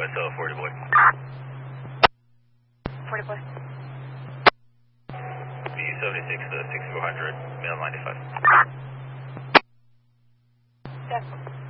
SL 40 boy. 40 boy. B76 6400, male 95. Yes.